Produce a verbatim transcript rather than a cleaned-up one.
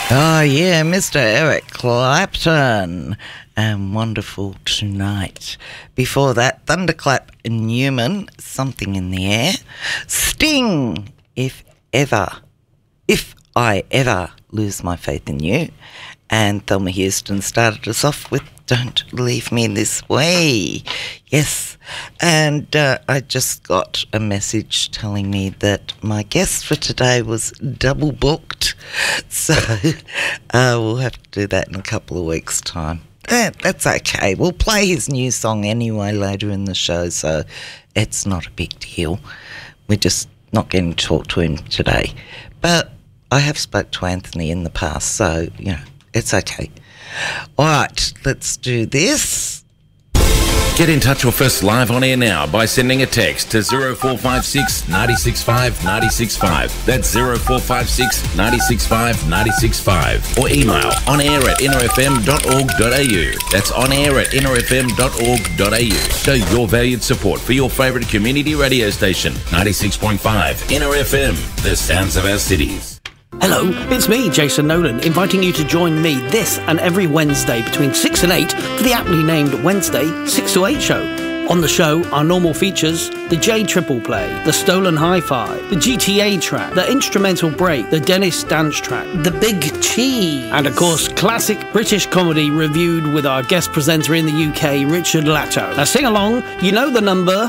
Oh, yeah, Mister Eric Clapton and Wonderful Tonight. Before that, Thunderclap and Newman, Something in the Air. Sting, If Ever, If I Ever Lose My Faith in You. And Thelma Houston started us off with Don't Leave Me This Way. Yes. And uh, I just got a message telling me that my guest for today was double booked. So uh, we'll have to do that in a couple of weeks' time. Eh, that's okay. We'll play his new song anyway later in the show, so it's not a big deal. We're just not getting to talk to him today. But I have spoke to Anthony in the past, so, you know, it's okay. All right, let's do this. Get in touch with us live on air now by sending a text to zero four five six, nine six five, nine six five. That's zero four five six, nine six five, nine six five. Or email onair at n r f m dot org dot a u. That's onair at n r f m dot org dot a u. Show your valued support for your favourite community radio station, ninety-six point five N R F M, the sounds of our cities. Hello, it's me, Jason Nolan, inviting you to join me this and every Wednesday between six and eight for the aptly named Wednesday six to eight show. On the show, our normal features, the J Triple Play, the Stolen Hi-Fi, the G T A track, the Instrumental Break, the Dennis dance track, the Big Cheese, and of course, classic British comedy reviewed with our guest presenter in the U K, Richard Latto. Now sing along, you know the number.